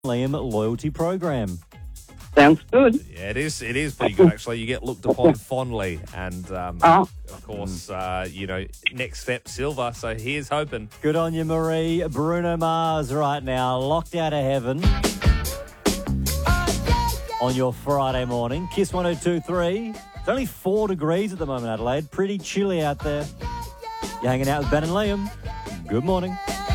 Liam loyalty program. Sounds good. Yeah, it is. It is pretty good, actually. You get looked upon fondly. And, Oh, of course, next step, silver. So here's hoping. Good on you, Marie. Bruno Mars right now, locked out of heaven on your Friday morning. Kiss 102.3. It's only 4 degrees at the moment, Adelaide. Pretty chilly out there. You're hanging out with Ben and Liam. Good morning.